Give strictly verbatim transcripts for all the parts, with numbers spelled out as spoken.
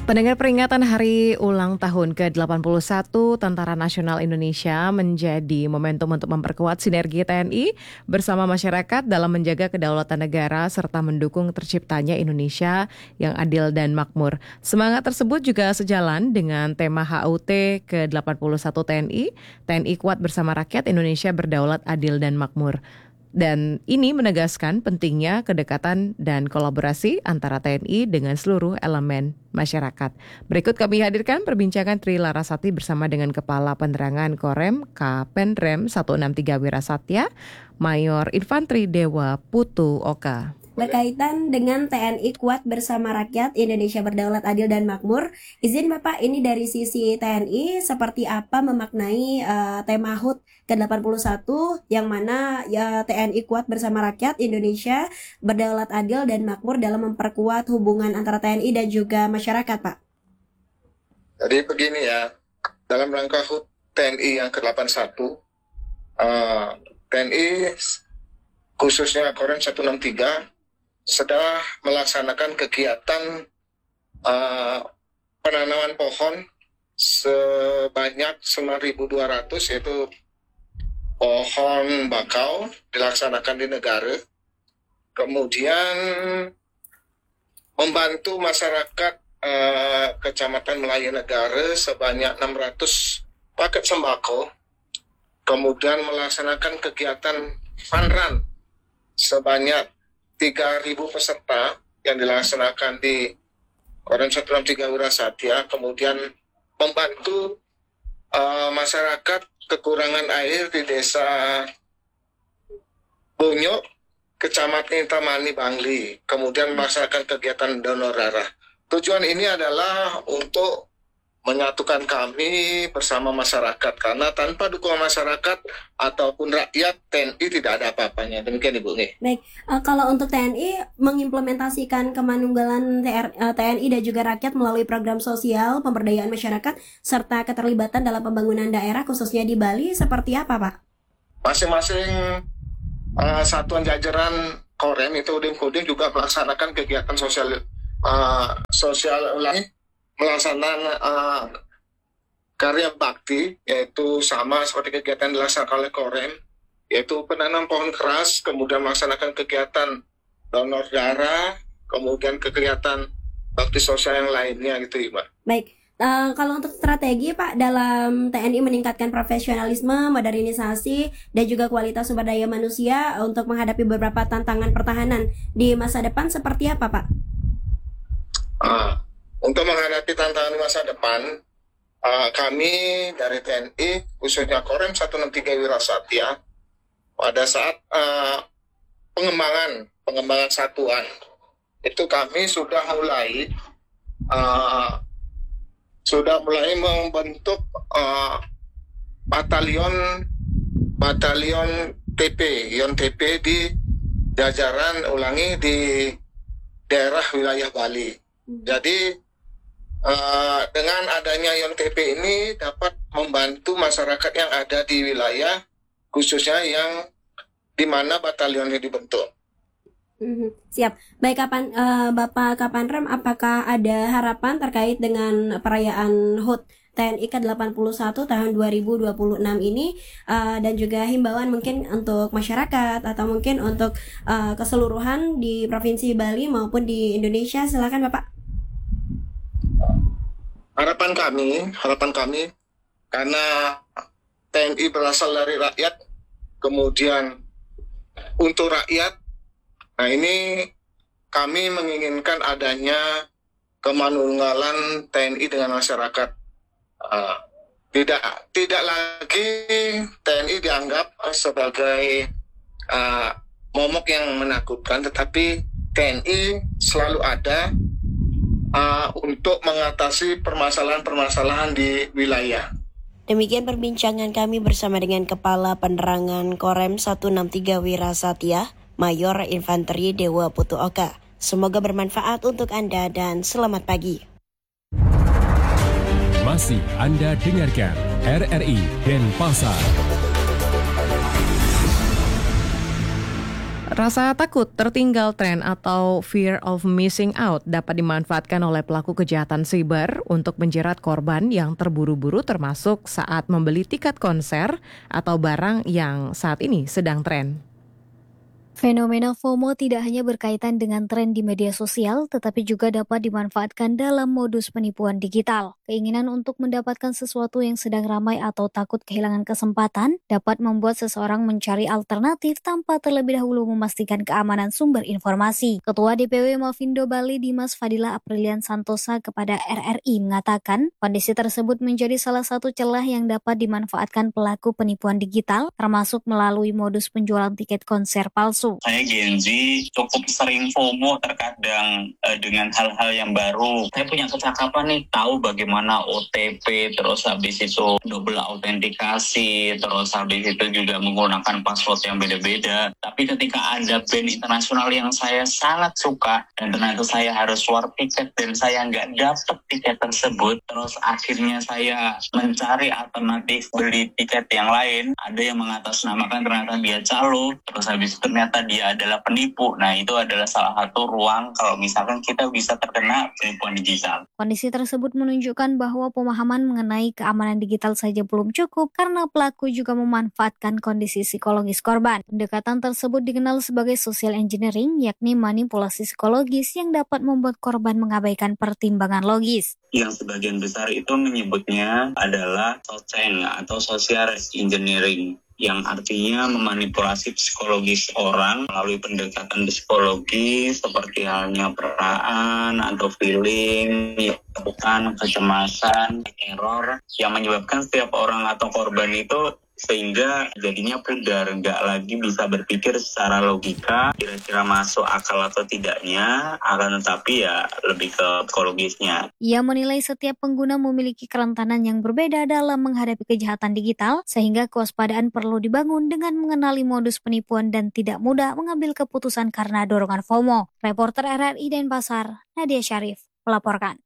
Pendengar, peringatan Hari Ulang Tahun ke delapan puluh satu Tentara Nasional Indonesia menjadi momentum untuk memperkuat sinergi T N I bersama masyarakat dalam menjaga kedaulatan negara serta mendukung terciptanya Indonesia yang adil dan makmur. Semangat tersebut juga sejalan dengan tema H U T ke delapan puluh satu T N I, T N I kuat bersama rakyat, Indonesia berdaulat, adil dan makmur. Dan ini menegaskan pentingnya kedekatan dan kolaborasi antara T N I dengan seluruh elemen masyarakat. Berikut kami hadirkan perbincangan Tri Larasati bersama dengan Kepala Penerangan Korem Kapenrem seratus enam puluh tiga Wirasatya, Mayor Infantri Dewa Putu Oka. Berkaitan dengan T N I kuat bersama rakyat, Indonesia berdaulat, adil dan makmur. Izin Bapak, ini dari sisi T N I seperti apa memaknai uh, tema H U T ke delapan puluh satu yang mana ya, T N I kuat bersama rakyat, Indonesia berdaulat, adil dan makmur dalam memperkuat hubungan antara T N I dan juga masyarakat, Pak? Jadi begini ya, dalam rangka H U T T N I yang ke delapan puluh satu, uh, T N I khususnya Korem seratus enam puluh tiga sedang melaksanakan kegiatan uh, penanaman pohon sebanyak sembilan ribu dua ratus, yaitu pohon bakau dilaksanakan di negara. Kemudian membantu masyarakat uh, Kecamatan Melayu Negara sebanyak enam ratus paket sembako. Kemudian melaksanakan kegiatan fun run sebanyak tiga ribu peserta yang dilaksanakan di Korem seratus enam puluh tiga Wirasatya. Kemudian membantu uh, masyarakat kekurangan air di desa Bonyok, Kecamatan Intamani, Bangli. Kemudian melaksanakan kegiatan donor darah. Tujuan ini adalah untuk menyatukan kami bersama masyarakat, karena tanpa dukungan masyarakat ataupun rakyat, T N I tidak ada apa-apanya. Demikian Ibu. Baik, uh, kalau untuk T N I mengimplementasikan kemanunggalan T N I dan juga rakyat melalui program sosial, pemberdayaan masyarakat, serta keterlibatan dalam pembangunan daerah khususnya di Bali, seperti apa Pak? Masing-masing uh, satuan jajaran Korem itu Udim-Kudim juga melaksanakan kegiatan sosial uh, sosial ulangi, melaksanakan uh, karya bakti, yaitu sama seperti kegiatan dilaksanakan oleh Korem, yaitu penanam pohon keras, kemudian melaksanakan kegiatan donor darah, kemudian kegiatan bakti sosial yang lainnya gitu, Ibu. Baik, uh, kalau untuk strategi Pak dalam T N I meningkatkan profesionalisme, modernisasi, dan juga kualitas sumber daya manusia untuk menghadapi beberapa tantangan pertahanan di masa depan seperti apa Pak? Uh, Untuk menghadapi tantangan masa depan, uh, kami dari T N I, khususnya Korem seratus enam puluh tiga Wirasatya, pada saat uh, pengembangan pengembangan satuan, itu kami sudah mulai uh, sudah mulai membentuk uh, batalion batalion T P, Yon T P di jajaran ulangi di daerah wilayah Bali. Jadi Uh, dengan adanya Yon T P ini dapat membantu masyarakat yang ada di wilayah khususnya yang di mana batalion ini dibentuk. Mm-hmm. Siap. Baik, kapan uh, Bapak Kapanrem, apakah ada harapan terkait dengan perayaan H U T T N I ke delapan puluh satu tahun dua ribu dua puluh enam ini, uh, dan juga himbauan mungkin untuk masyarakat atau mungkin untuk uh, keseluruhan di Provinsi Bali maupun di Indonesia? Silakan Bapak. Harapan kami, harapan kami, karena T N I berasal dari rakyat, kemudian untuk rakyat, nah ini kami menginginkan adanya kemanunggalan T N I dengan masyarakat. Uh, tidak, tidak lagi T N I dianggap sebagai uh, momok yang menakutkan, tetapi T N I selalu ada Uh, untuk mengatasi permasalahan-permasalahan di wilayah. Demikian perbincangan kami bersama dengan Kepala Penerangan Korem seratus enam puluh tiga Wirasatya, Mayor Infantri Dewa Putu Oka. Semoga bermanfaat untuk Anda dan selamat pagi. Masih Anda dengarkan R R I Denpasar. Rasa takut tertinggal tren atau fear of missing out dapat dimanfaatkan oleh pelaku kejahatan siber untuk menjerat korban yang terburu-buru, termasuk saat membeli tiket konser atau barang yang saat ini sedang tren. Fenomena FOMO tidak hanya berkaitan dengan tren di media sosial, tetapi juga dapat dimanfaatkan dalam modus penipuan digital. Keinginan untuk mendapatkan sesuatu yang sedang ramai atau takut kehilangan kesempatan dapat membuat seseorang mencari alternatif tanpa terlebih dahulu memastikan keamanan sumber informasi. Ketua D P W Mafindo Bali Dimas Fadila Aprilian Santosa kepada R R I mengatakan, kondisi tersebut menjadi salah satu celah yang dapat dimanfaatkan pelaku penipuan digital, termasuk melalui modus penjualan tiket konser palsu. Saya Gen Z cukup sering FOMO terkadang eh, dengan hal-hal yang baru. Saya punya kecakapan nih, tahu bagaimana O T P, terus habis itu double autentikasi, terus habis itu juga menggunakan password yang beda-beda. Tapi ketika ada band internasional yang saya sangat suka, dan ternyata saya harus war tiket dan saya nggak dapet tiket tersebut, terus akhirnya saya mencari alternatif beli tiket yang lain. Ada yang mengatasnamakan ternyata dia calo, terus habis itu ternyata dia adalah penipu. Nah, itu adalah salah satu ruang kalau misalkan kita bisa terkena penipuan digital. Kondisi tersebut menunjukkan bahwa pemahaman mengenai keamanan digital saja belum cukup karena pelaku juga memanfaatkan kondisi psikologis korban. Pendekatan tersebut dikenal sebagai social engineering, yakni manipulasi psikologis yang dapat membuat korban mengabaikan pertimbangan logis. Yang sebagian besar itu menyebutnya adalah socing atau social engineering, yang artinya memanipulasi psikologis orang melalui pendekatan psikologis seperti halnya perasaan atau feeling, bukan kecemasan, error yang menyebabkan setiap orang atau korban itu sehingga jadinya pudar, nggak lagi bisa berpikir secara logika kira-kira masuk akal atau tidaknya, akan tetapi ya lebih ke psikologisnya. Ia menilai setiap pengguna memiliki kerentanan yang berbeda dalam menghadapi kejahatan digital, sehingga kewaspadaan perlu dibangun dengan mengenali modus penipuan dan tidak mudah mengambil keputusan karena dorongan FOMO. Reporter R R I Denpasar, Nadia Syarif, melaporkan.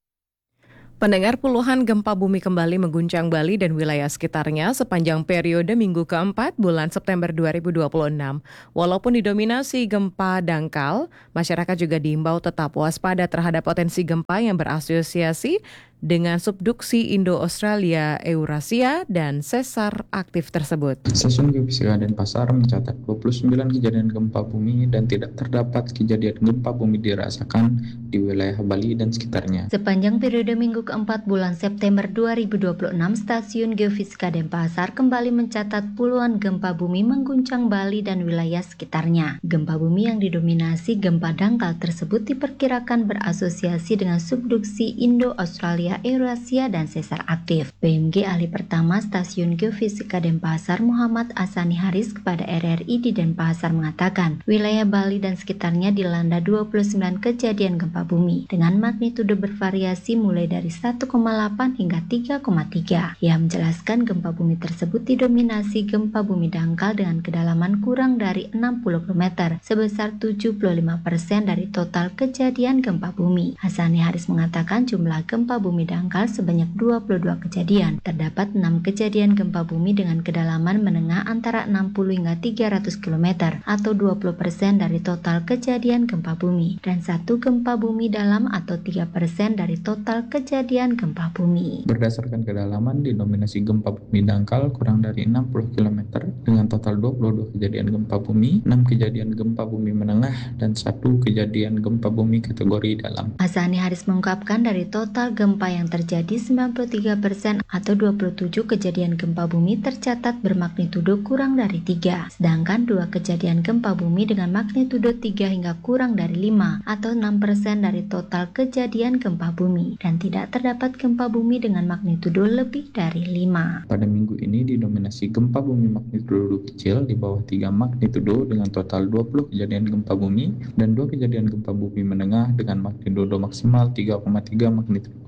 Pendengar, puluhan gempa bumi kembali mengguncang Bali dan wilayah sekitarnya sepanjang periode minggu keempat bulan September dua ribu dua puluh enam. Walaupun didominasi gempa dangkal, masyarakat juga diimbau tetap waspada terhadap potensi gempa yang berasosiasi dengan subduksi Indo-Australia-Eurasia dan sesar aktif tersebut. Stasiun Geofisika Denpasar mencatat dua puluh sembilan kejadian gempa bumi dan tidak terdapat kejadian gempa bumi dirasakan di wilayah Bali dan sekitarnya. Sepanjang periode minggu keempat bulan September dua ribu dua puluh enam, Stasiun Geofisika Denpasar kembali mencatat puluhan gempa bumi mengguncang Bali dan wilayah sekitarnya. Gempa bumi yang didominasi gempa dangkal tersebut diperkirakan berasosiasi dengan subduksi Indo-Australia, Eurasia, dan sesar aktif. B M G ahli pertama Stasiun Geofisika Denpasar Muhammad Asani Haris kepada R R I di Denpasar mengatakan, wilayah Bali dan sekitarnya dilanda dua puluh sembilan kejadian gempa bumi dengan magnitudo bervariasi mulai dari satu koma delapan hingga tiga koma tiga. Ia menjelaskan gempa bumi tersebut didominasi gempa bumi dangkal dengan kedalaman kurang dari enam puluh kilometer sebesar tujuh puluh lima persen dari total kejadian gempa bumi. Asani Haris mengatakan jumlah gempa bumi dangkal sebanyak dua puluh dua kejadian. Terdapat enam kejadian gempa bumi dengan kedalaman menengah antara enam puluh hingga tiga ratus kilometer atau dua puluh persen dari total kejadian gempa bumi, dan satu gempa bumi dalam atau tiga persen dari total kejadian gempa bumi. Berdasarkan kedalaman, didominasi gempa bumi dangkal kurang dari enam puluh kilometer dengan total dua puluh dua kejadian gempa bumi, enam kejadian gempa bumi menengah, dan satu kejadian gempa bumi kategori dalam. Asani Haris mengungkapkan dari total gempa yang terjadi, sembilan puluh tiga persen atau dua puluh tujuh kejadian gempa bumi tercatat bermagnitudo kurang dari tiga, sedangkan dua kejadian gempa bumi dengan magnitudo tiga hingga kurang dari lima atau enam persen dari total kejadian gempa bumi, dan tidak terdapat gempa bumi dengan magnitudo lebih dari lima. Pada minggu ini didominasi gempa bumi magnitudo kecil di bawah tiga magnitudo dengan total dua puluh kejadian gempa bumi dan dua kejadian gempa bumi menengah dengan magnitudo maksimal tiga koma tiga magnitudo.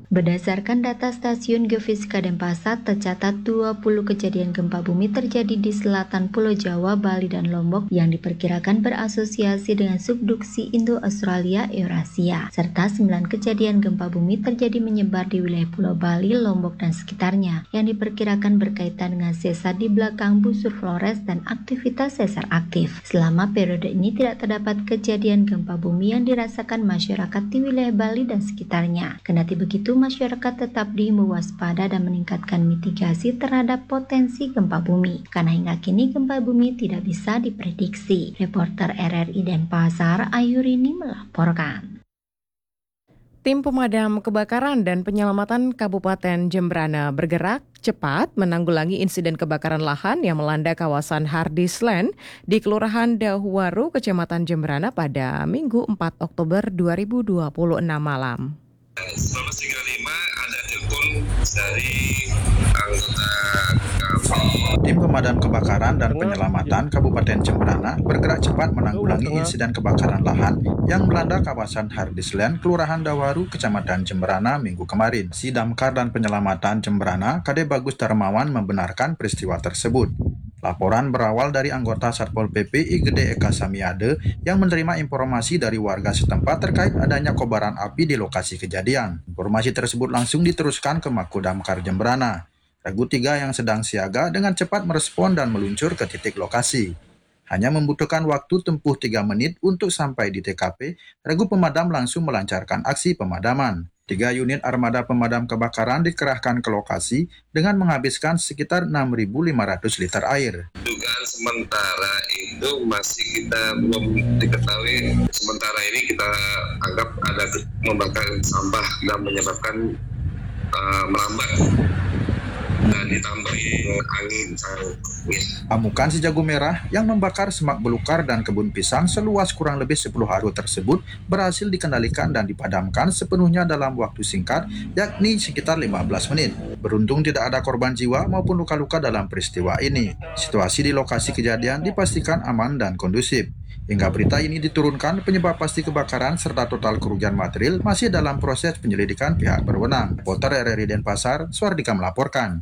Berdasarkan data Stasiun Geofisika Denpasar, tercatat dua puluh kejadian gempa bumi terjadi di selatan Pulau Jawa, Bali, dan Lombok yang diperkirakan berasosiasi dengan subduksi Indo-Australia Eurasia, serta sembilan kejadian gempa bumi terjadi menyebar di wilayah Pulau Bali, Lombok, dan sekitarnya yang diperkirakan berkaitan dengan sesar di belakang busur Flores dan aktivitas sesar aktif. Selama periode ini tidak terdapat kejadian gempa bumi yang dirasakan masyarakat di wilayah Bali dan sekitarnya. Kendati begitu, masyarakat tetap diimbau waspada dan meningkatkan mitigasi terhadap potensi gempa bumi, karena hingga kini gempa bumi tidak bisa diprediksi. Reporter R R I Denpasar, Ayurini melaporkan. Tim pemadam kebakaran dan penyelamatan Kabupaten Jembrana bergerak cepat menanggulangi insiden kebakaran lahan yang melanda kawasan Hardisland di Kelurahan Dahuwaru, Kecamatan Jembrana pada Minggu empat Oktober dua ribu dua puluh enam malam. Selama tiga puluh lima ada telepon dari anggota kami. Tim pemadam kebakaran dan penyelamatan Kabupaten Jembrana bergerak cepat menanggulangi insiden kebakaran lahan yang melanda kawasan Hardisland, Kelurahan Dahuwaru, Kecamatan Jembrana minggu kemarin. Si Damkar dan Penyelamatan Jembrana, Kade Bagus Darmawan, membenarkan peristiwa tersebut. Laporan berawal dari anggota Satpol P P I Gede Eka Samiade yang menerima informasi dari warga setempat terkait adanya kobaran api di lokasi kejadian. Informasi tersebut langsung diteruskan ke Makodamkar Jembrana. Regu tiga yang sedang siaga dengan cepat merespon dan meluncur ke titik lokasi. Hanya membutuhkan waktu tempuh tiga menit untuk sampai di T K P, regu pemadam langsung melancarkan aksi pemadaman. Tiga unit armada pemadam kebakaran dikerahkan ke lokasi dengan menghabiskan sekitar enam ribu lima ratus liter air. Dugaan sementara itu masih kita belum diketahui. Sementara ini kita anggap ada membakar sampah dan menyebabkan uh, merambat dan ditambahi angin sangat. Amukan si jago merah yang membakar semak belukar dan kebun pisang seluas kurang lebih sepuluh aru tersebut berhasil dikendalikan dan dipadamkan sepenuhnya dalam waktu singkat, yakni sekitar lima belas menit. Beruntung tidak ada korban jiwa maupun luka-luka dalam peristiwa ini. Situasi di lokasi kejadian dipastikan aman dan kondusif. Hingga berita ini diturunkan, penyebab pasti kebakaran serta total kerugian material masih dalam proses penyelidikan pihak berwenang. Reporter R R I Denpasar, Suardika melaporkan.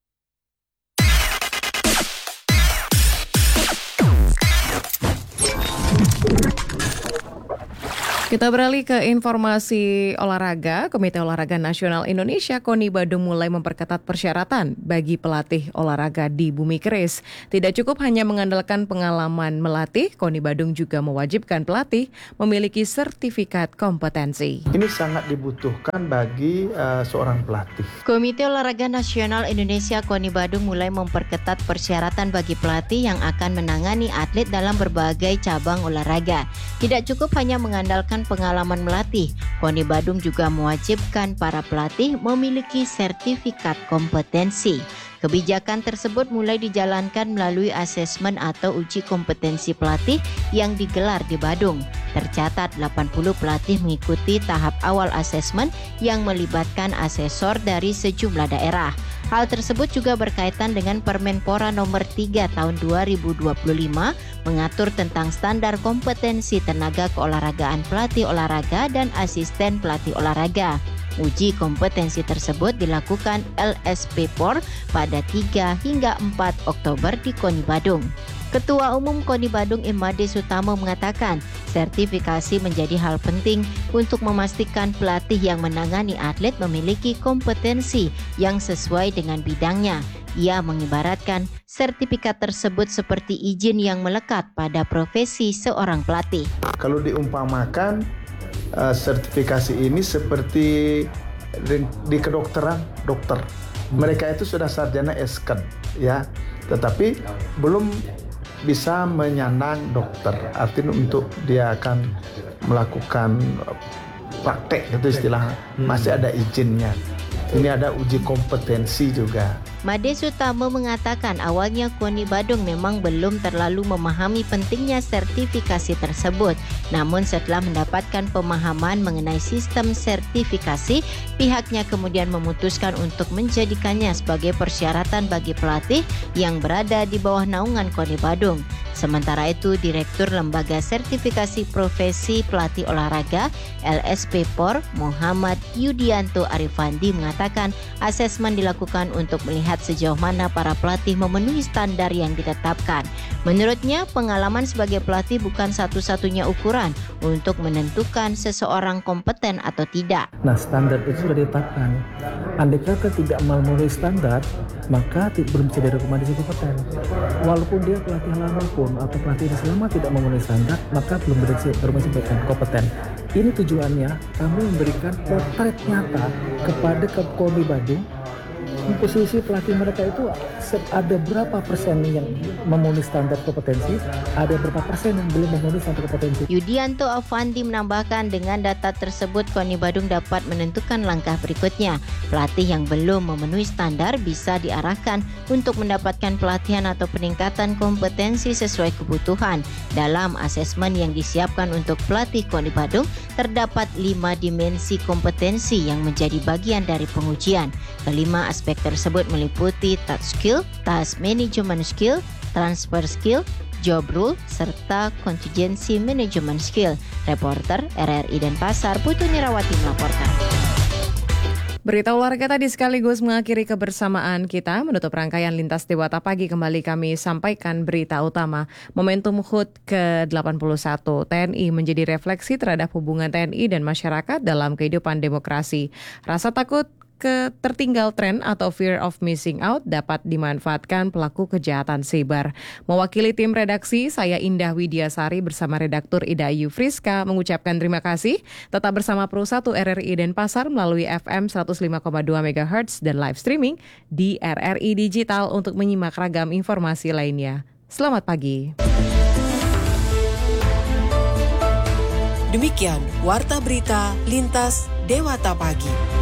Kita beralih ke informasi olahraga. Komite Olahraga Nasional Indonesia KONI Badung mulai memperketat persyaratan bagi pelatih olahraga di Bumi Keris. Tidak cukup hanya mengandalkan pengalaman melatih, KONI Badung juga mewajibkan pelatih memiliki sertifikat kompetensi. Ini sangat dibutuhkan bagi uh, seorang pelatih. Komite Olahraga Nasional Indonesia KONI Badung mulai memperketat persyaratan bagi pelatih yang akan menangani atlet dalam berbagai cabang olahraga. Tidak cukup hanya mengandalkan pengalaman melatih, KONI Badung juga mewajibkan para pelatih memiliki sertifikat kompetensi. Kebijakan tersebut mulai dijalankan melalui asesmen atau uji kompetensi pelatih yang digelar di Badung. Tercatat delapan puluh pelatih mengikuti tahap awal asesmen yang melibatkan asesor dari sejumlah daerah. Hal tersebut juga berkaitan dengan Permenpora nomor tiga tahun dua ribu dua puluh lima mengatur tentang standar kompetensi tenaga keolahragaan pelatih olahraga dan asisten pelatih olahraga. Uji kompetensi tersebut dilakukan L S P P O R pada tiga hingga empat Oktober di KONI Badung. Ketua Umum KONI Badung Imade Sutamo mengatakan, sertifikasi menjadi hal penting untuk memastikan pelatih yang menangani atlet memiliki kompetensi yang sesuai dengan bidangnya. Ia mengibaratkan sertifikat tersebut seperti izin yang melekat pada profesi seorang pelatih. Kalau diumpamakan, uh, sertifikasi ini seperti di, di kedokteran, dokter. Mereka itu sudah sarjana S K E D, ya, tetapi belum bisa menyandang dokter. Artinya untuk dia akan melakukan praktek, itu istilah, masih ada izinnya. Ini ada uji kompetensi juga. Made Sutamo mengatakan awalnya KONI Badung memang belum terlalu memahami pentingnya sertifikasi tersebut. Namun setelah mendapatkan pemahaman mengenai sistem sertifikasi, pihaknya kemudian memutuskan untuk menjadikannya sebagai persyaratan bagi pelatih yang berada di bawah naungan KONI Badung. Sementara itu, Direktur Lembaga Sertifikasi Profesi Pelatih Olahraga L S P P O R Muhammad Yudianto Arifandi mengatakan asesmen dilakukan untuk melihat sejauh mana para pelatih memenuhi standar yang ditetapkan. Menurutnya, pengalaman sebagai pelatih bukan satu-satunya ukuran untuk menentukan seseorang kompeten atau tidak. Nah, standar itu sudah ditetapkan. Andai kata tidak memenuhi standar, maka belum bisa direkomendasi kompeten. Walaupun dia pelatih lama pun atau pelatih yang selama tidak memenuhi standar, maka belum direkomendasi kompeten. Ini tujuannya kami memberikan potret nyata kepada KONI Badung. Posisi pelatih mereka itu ada berapa persen yang memenuhi standar kompetensi, ada berapa persen yang belum memenuhi standar kompetensi. Yudianto Avandi menambahkan dengan data tersebut KONI Badung dapat menentukan langkah berikutnya. Pelatih yang belum memenuhi standar bisa diarahkan untuk mendapatkan pelatihan atau peningkatan kompetensi sesuai kebutuhan. Dalam asesmen yang disiapkan untuk pelatih KONI Badung, terdapat lima dimensi kompetensi yang menjadi bagian dari pengujian. Kelima aspek tersebut meliputi task skill, task management skill, transfer skill, job role, serta contingency management skill. Reporter R R I Denpasar, Putu Nirawati melaporkan. Berita olahraga tadi sekaligus mengakhiri kebersamaan kita. Menutup rangkaian Lintas Dewata Pagi, kembali kami sampaikan berita utama. Momentum H U T ke delapan puluh satu, T N I menjadi refleksi terhadap hubungan T N I dan masyarakat dalam kehidupan demokrasi. Rasa takut ke tertinggal tren atau fear of missing out dapat dimanfaatkan pelaku kejahatan siber. Mewakili tim redaksi, saya Indah Widiasari bersama redaktur Ida Ayu Friska mengucapkan terima kasih. Tetap bersama Pro satu R R I Denpasar melalui F M seratus lima koma dua megahertz dan live streaming di R R I Digital untuk menyimak ragam informasi lainnya. Selamat pagi. Demikian Warta Berita Lintas Dewata Pagi.